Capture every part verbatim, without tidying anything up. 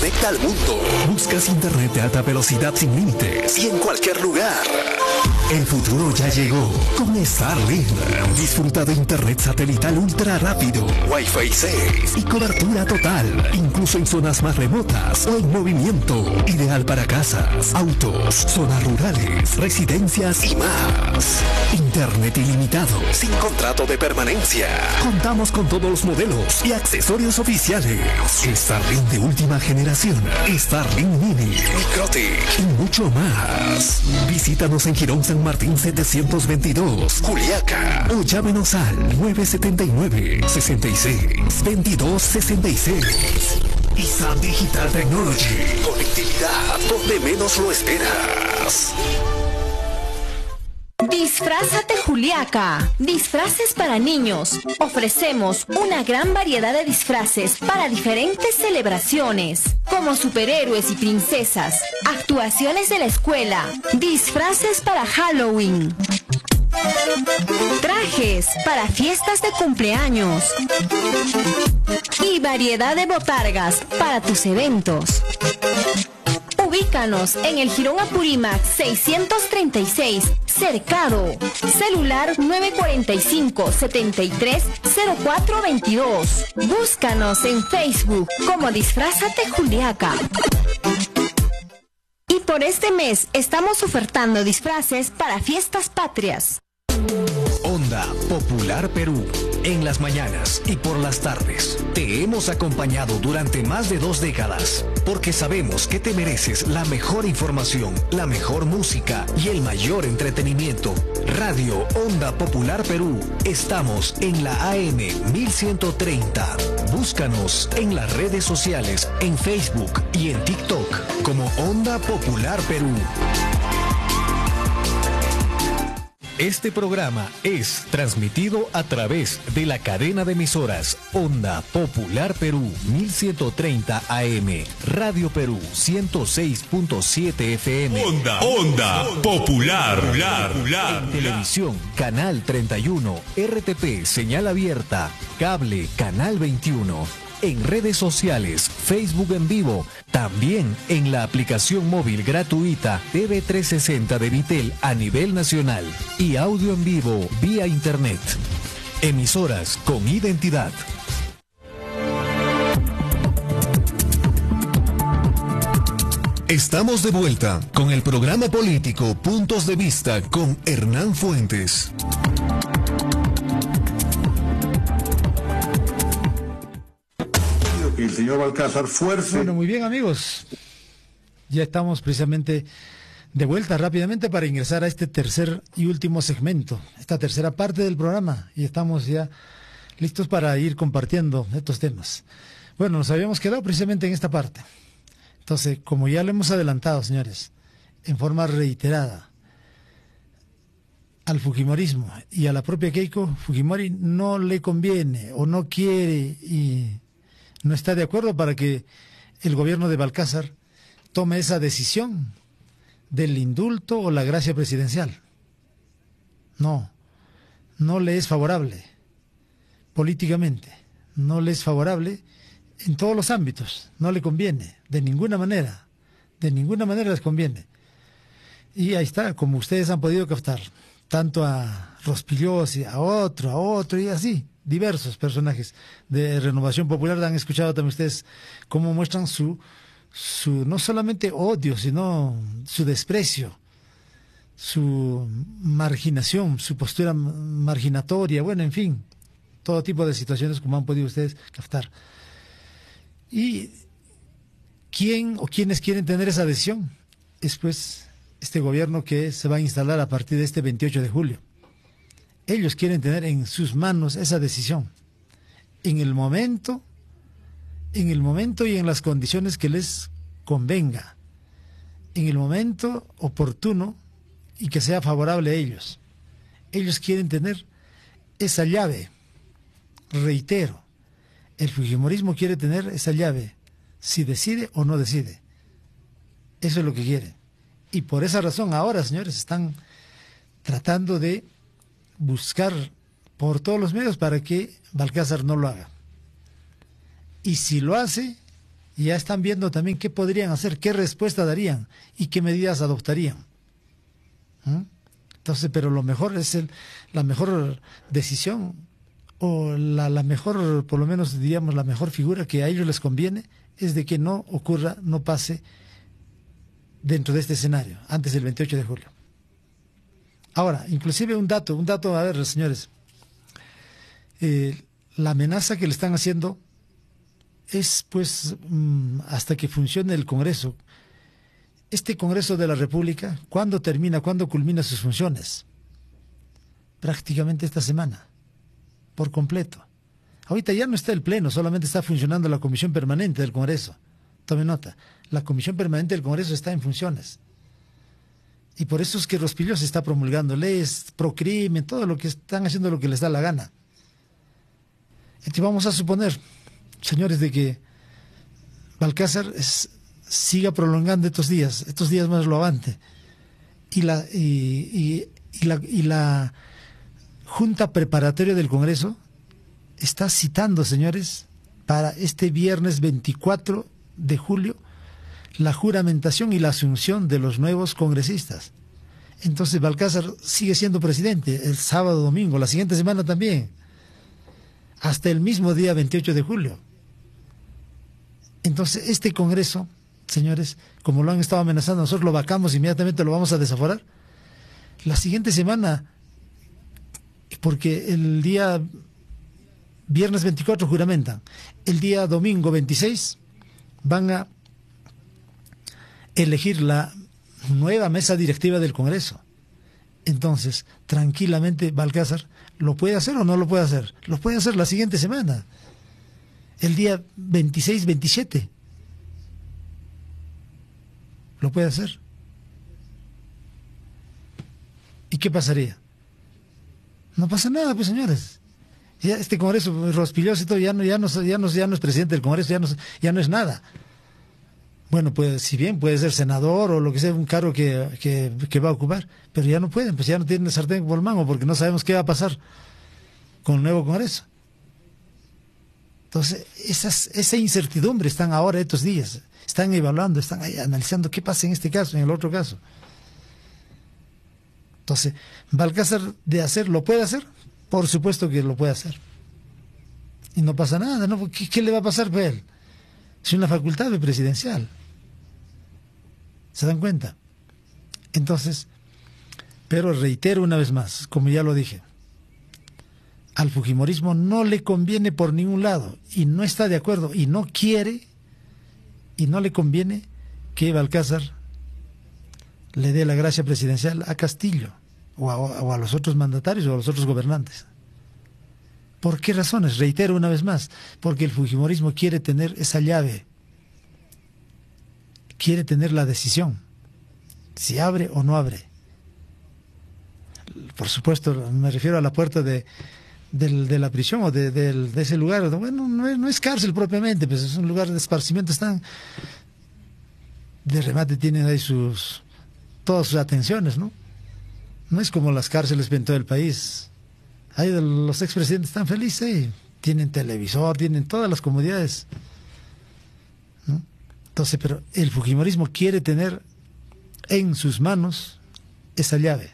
conecta al mundo. Buscas internet de alta velocidad sin límites y en cualquier lugar. El futuro ya llegó con Starlink. Disfruta de internet satelital ultra rápido, Wi-Fi seis y cobertura total, incluso en zonas más remotas o en movimiento. Ideal para casas, autos, zonas rurales, residencias y más. Internet ilimitado, sin contrato de permanencia. Contamos con todos los modelos y accesorios oficiales. Starlink de última generación, Starlink Mini, Microtic y mucho más. Visítanos en Girón San Martín setecientos veintidós, Juliaca, o llámenos al nueve siete nueve, seis seis, veintidós sesenta y seis. ISA Digital Technology, conectividad donde menos lo esperas. Disfrázate Juliaca, disfraces para niños. Ofrecemos una gran variedad de disfraces para diferentes celebraciones, como superhéroes y princesas, actuaciones de la escuela, disfraces para Halloween, trajes para fiestas de cumpleaños y variedad de botargas para tus eventos. Ubícanos en el Jirón Apurímac seiscientos treinta y seis, Cercado. Celular nueve cuatro cinco, siete tres, cero cuatro dos dos. Búscanos en Facebook como Disfrázate Juliaca. Y por este mes estamos ofertando disfraces para fiestas patrias. Onda Popular Perú. En las mañanas y por las tardes. Te hemos acompañado durante más de dos décadas, porque sabemos que te mereces la mejor información, la mejor música y el mayor entretenimiento. Radio Onda Popular Perú. Estamos en la A M mil ciento treinta. Búscanos en las redes sociales, en Facebook y en TikTok como Onda Popular Perú. Este programa es transmitido a través de la cadena de emisoras Onda Popular Perú mil ciento treinta A M, Radio Perú ciento seis punto siete F M. Onda, Onda Popular. En televisión, Canal treinta y uno, R T P, señal abierta, cable, Canal veintiuno. En redes sociales, Facebook en vivo, también en la aplicación móvil gratuita T V trescientos sesenta de Vitel a nivel nacional y audio en vivo vía internet. Emisoras con identidad. Estamos de vuelta con el programa político Puntos de Vista con Hernán Fuentes. El señor Balcázar fuerce. Bueno, muy bien, amigos. Ya estamos precisamente de vuelta rápidamente para ingresar a este tercer y último segmento, esta tercera parte del programa, y estamos ya listos para ir compartiendo estos temas. Bueno, nos habíamos quedado precisamente en esta parte. Entonces, como ya lo hemos adelantado, señores, en forma reiterada, al fujimorismo y a la propia Keiko Fujimori no le conviene o no quiere y no está de acuerdo para que el gobierno de Balcázar tome esa decisión del indulto o la gracia presidencial. No, no le es favorable políticamente, no le es favorable en todos los ámbitos, no le conviene, de ninguna manera, de ninguna manera les conviene. Y ahí está, como ustedes han podido captar, tanto a Rospigliosi, a otro, a otro y así. Diversos personajes de Renovación Popular han escuchado también ustedes cómo muestran su, su no solamente odio, sino su desprecio, su marginación, su postura marginatoria, bueno, en fin, todo tipo de situaciones como han podido ustedes captar. ¿Y quién o quiénes quieren tener esa decisión? Es pues este gobierno que se va a instalar a partir de este veintiocho de julio. Ellos quieren tener en sus manos esa decisión, en el momento, en el momento y en las condiciones que les convenga, en el momento oportuno y que sea favorable a ellos. Ellos quieren tener esa llave, reitero, el fujimorismo quiere tener esa llave, si decide o no decide. Eso es lo que quiere. Y por esa razón ahora, señores, están tratando de buscar por todos los medios para que Balcázar no lo haga. Y si lo hace, Y ya están viendo también qué podrían hacer, qué respuesta darían y qué medidas adoptarían. ¿Mm? Entonces, pero lo mejor es el, la mejor decisión o la, la mejor, por lo menos diríamos, la mejor figura que a ellos les conviene es de que no ocurra, no pase dentro de este escenario, antes del veintiocho de julio. Ahora, inclusive un dato, un dato, a ver, señores, eh, la amenaza que le están haciendo es, pues, mmm, hasta que funcione el Congreso. Este Congreso de la República, ¿cuándo termina, cuándo culmina sus funciones? Prácticamente esta semana, por completo. Ahorita ya no está el Pleno, solamente está funcionando la Comisión Permanente del Congreso. Tome nota, la Comisión Permanente del Congreso está en funciones. Y por eso es que Rospigliosi se está promulgando leyes, procrimen, todo lo que están haciendo lo que les da la gana. Entonces vamos a suponer, señores, de que Balcázar es, siga prolongando estos días, estos días más lo avante. Y la, y, y, y, la, y la Junta Preparatoria del Congreso está citando, señores, para este viernes veinticuatro de julio, la juramentación y la asunción de los nuevos congresistas. Entonces Balcázar sigue siendo presidente el sábado, domingo, la siguiente semana también, hasta el mismo día veintiocho de julio. Entonces este Congreso, señores, como lo han estado amenazando, nosotros lo vacamos, inmediatamente lo vamos a desaforar. La siguiente semana, porque el día viernes veinticuatro juramentan, el día domingo veintiséis van a elegir la nueva mesa directiva del Congreso. Entonces, tranquilamente Balcázar lo puede hacer o no lo puede hacer. Lo puede hacer la siguiente semana, el día veintiséis veintisiete. Lo puede hacer. ¿Y qué pasaría? No pasa nada, pues, señores. Ya este Congreso, Rospigliosi y todo, ya no, ya, no, ya, no, ya no es presidente del Congreso, ya no, ya no es nada. Bueno, pues si bien puede ser senador o lo que sea, un cargo que, que, que va a ocupar, pero ya no pueden, pues ya no tienen sartén por el mango, porque no sabemos qué va a pasar con el nuevo Congreso. Entonces, esas, esa incertidumbre están ahora estos días, están evaluando, están ahí analizando qué pasa en este caso, en el otro caso. Entonces, Balcázar de hacer, ¿lo puede hacer? Por supuesto que lo puede hacer. Y no pasa nada, ¿no? ¿Qué, qué le va a pasar a él? Es una facultad presidencial. ¿Se dan cuenta? Entonces, pero reitero una vez más, como ya lo dije, al fujimorismo no le conviene por ningún lado, y no está de acuerdo, y no quiere, y no le conviene que Balcázar le dé la gracia presidencial a Castillo, o a, o a los otros mandatarios, o a los otros gobernantes. ¿Por qué razones? Reitero una vez más, porque el fujimorismo quiere tener esa llave, quiere tener la decisión, si abre o no abre. Por supuesto, me refiero a la puerta de, de, de la prisión o de, de, de ese lugar. Bueno, no es, no es cárcel propiamente, pues es un lugar de esparcimiento, están de remate, tienen ahí sus todas sus atenciones, ¿no? No es como las cárceles en todo el país. Ahí los expresidentes están felices, ¿eh? Tienen televisor, tienen todas las comodidades, ¿no? Entonces, pero el fujimorismo quiere tener en sus manos esa llave.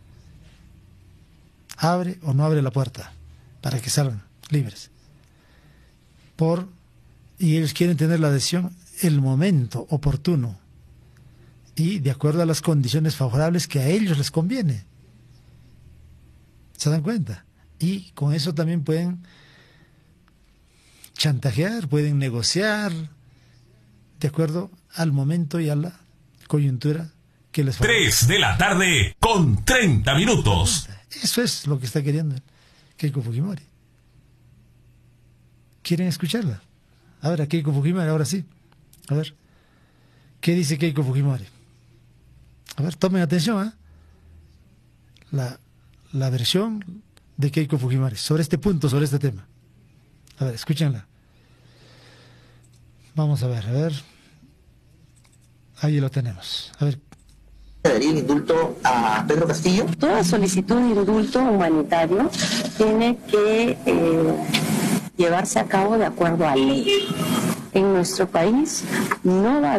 Abre o no abre la puerta para que salgan libres. Por, y ellos quieren tener la decisión el momento oportuno y de acuerdo a las condiciones favorables que a ellos les conviene. ¿Se dan cuenta? Y con eso también pueden chantajear, pueden negociar de acuerdo al momento y a la coyuntura que les favorece. tres de la tarde con treinta minutos. Eso es lo que está queriendo Keiko Fujimori. ¿Quieren escucharla? A ver, a Keiko Fujimori, ahora sí. A ver, ¿qué dice Keiko Fujimori? A ver, tomen atención, ¿eh? La, la versión de Keiko Fujimori sobre este punto, sobre este tema. A ver, escúchenla. Vamos a ver, a ver. Ahí lo tenemos. A ver. ¿Daría indulto a Pedro Castillo? Toda solicitud de indulto humanitario tiene que eh, llevarse a cabo de acuerdo a ley. en nuestro país no va a